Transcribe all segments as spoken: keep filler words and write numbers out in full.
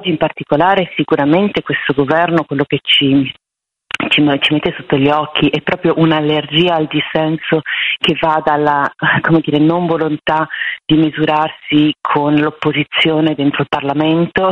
oggi in particolare sicuramente questo governo quello che ci Ci, ci mette sotto gli occhi è proprio un'allergia al dissenso che va dalla, come dire, non volontà di misurarsi con l'opposizione dentro il Parlamento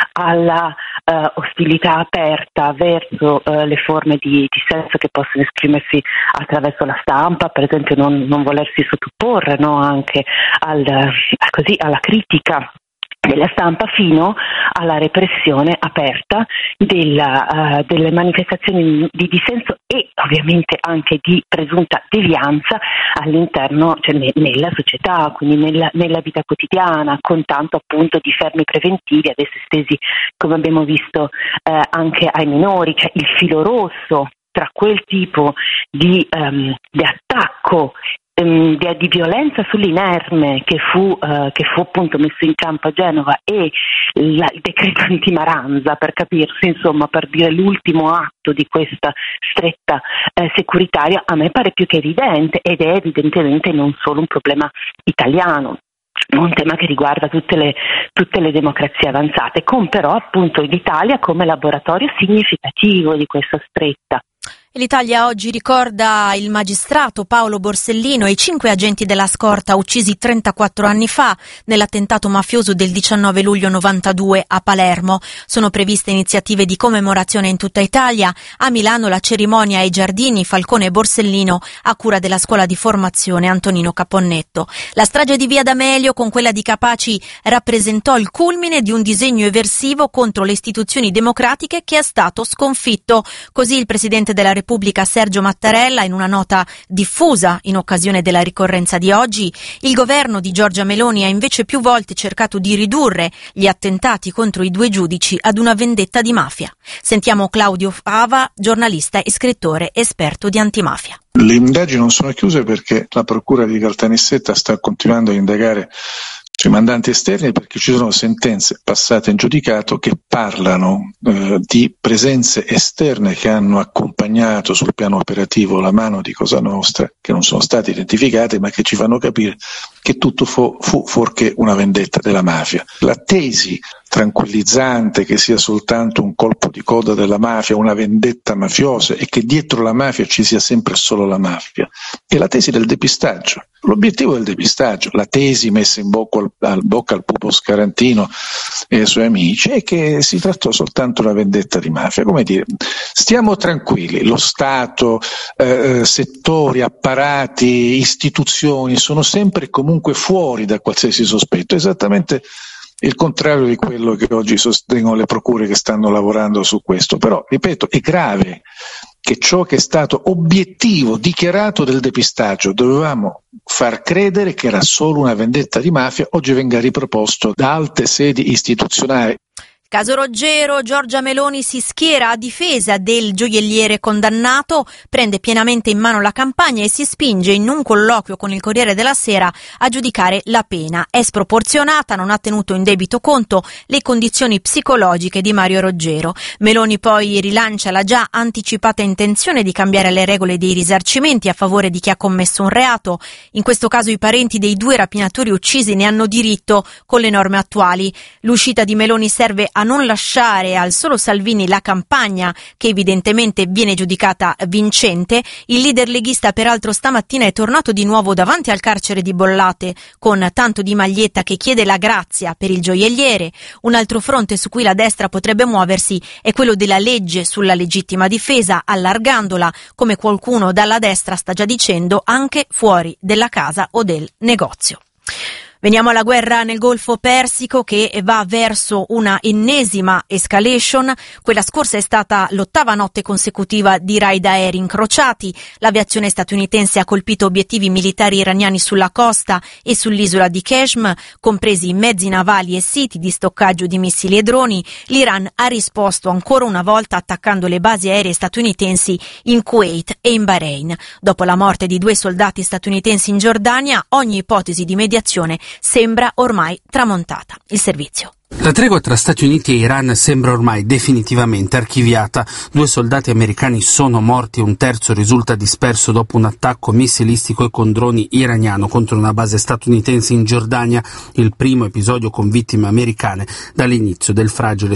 alla uh, ostilità aperta verso uh, le forme di dissenso che possono esprimersi attraverso la stampa, per esempio non, non volersi sottoporre, no, anche al, così, alla critica della stampa, fino alla repressione aperta della, uh, delle manifestazioni di dissenso e ovviamente anche di presunta devianza all'interno, cioè ne, nella società, quindi nella, nella vita quotidiana, con tanto appunto di fermi preventivi adesso estesi, come abbiamo visto, uh, anche ai minori, cioè il filo rosso tra quel tipo di, um, di attacco Di, di violenza sull'inerme che fu, uh, che fu appunto messo in campo a Genova e la, il decreto anti-Maranza, per capirsi, insomma, per dire l'ultimo atto di questa stretta eh, securitaria, a me pare più che evidente, ed è evidentemente non solo un problema italiano, un tema che riguarda tutte le, tutte le democrazie avanzate, con però appunto l'Italia come laboratorio significativo di questa stretta. L'Italia oggi ricorda il magistrato Paolo Borsellino e i cinque agenti della scorta uccisi trentaquattro anni fa nell'attentato mafioso del diciannove luglio novantadue a Palermo. Sono previste iniziative di commemorazione in tutta Italia. A Milano la cerimonia ai giardini Falcone e Borsellino a cura della scuola di formazione Antonino Caponnetto. La strage di Via D'Amelio con quella di Capaci rappresentò il culmine di un disegno eversivo contro le istituzioni democratiche che è stato sconfitto. Così il presidente della Repubblica Sergio Mattarella, in una nota diffusa in occasione della ricorrenza di oggi. Il governo di Giorgia Meloni ha invece più volte cercato di ridurre gli attentati contro i due giudici ad una vendetta di mafia. Sentiamo Claudio Fava, giornalista e scrittore esperto di antimafia. Le indagini non sono chiuse perché la procura di Caltanissetta sta continuando a indagare sui mandanti esterni, perché ci sono sentenze passate in giudicato che parlano eh, di presenze esterne che hanno accompagnato sul piano operativo la mano di Cosa Nostra, che non sono state identificate ma che ci fanno capire che tutto fu, fu fuorché una vendetta della mafia. La tesi tranquillizzante che sia soltanto un colpo di coda della mafia, una vendetta mafiosa e che dietro la mafia ci sia sempre solo la mafia, è la tesi del depistaggio. L'obiettivo del depistaggio, la tesi messa in bocca al, al, bocca al pupo Scarantino e ai suoi amici, è che si trattò soltanto di una vendetta di mafia. Come dire, stiamo tranquilli, lo Stato, eh, settori, apparati, istituzioni sono sempre e comunque fuori da qualsiasi sospetto, esattamente il contrario di quello che oggi sostengono le procure che stanno lavorando su questo. Però, ripeto, è grave che ciò che è stato obiettivo dichiarato del depistaggio, dovevamo far credere che era solo una vendetta di mafia, oggi venga riproposto da alte sedi istituzionali. Caso Roggero, Giorgia Meloni si schiera a difesa del gioielliere condannato, prende pienamente in mano la campagna e si spinge in un colloquio con il Corriere della Sera a giudicare la pena. È sproporzionata, non ha tenuto in debito conto le condizioni psicologiche di Mario Roggero. Meloni poi rilancia la già anticipata intenzione di cambiare le regole dei risarcimenti a favore di chi ha commesso un reato. In questo caso i parenti dei due rapinatori uccisi ne hanno diritto con le norme attuali. L'uscita di Meloni serve a non lasciare al solo Salvini la campagna, che evidentemente viene giudicata vincente. Il leader leghista peraltro stamattina è tornato di nuovo davanti al carcere di Bollate con tanto di maglietta che chiede la grazia per il gioielliere. Un altro fronte su cui la destra potrebbe muoversi è quello della legge sulla legittima difesa, allargandola, come qualcuno dalla destra sta già dicendo, anche fuori della casa o del negozio. Veniamo alla guerra nel Golfo Persico, che va verso una ennesima escalation. Quella scorsa è stata l'ottava notte consecutiva di raid aerei incrociati. L'aviazione statunitense ha colpito obiettivi militari iraniani sulla costa e sull'isola di Qeshm, compresi mezzi navali e siti di stoccaggio di missili e droni. L'Iran ha risposto ancora una volta attaccando le basi aeree statunitensi in Kuwait e in Bahrain. Dopo la morte di due soldati statunitensi in Giordania, ogni ipotesi di mediazione sembra ormai tramontata. Il servizio. La tregua tra Stati Uniti e Iran sembra ormai definitivamente archiviata. Due soldati americani sono morti e un terzo risulta disperso dopo un attacco missilistico e con droni iraniano contro una base statunitense in Giordania, il primo episodio con vittime americane dall'inizio del fragile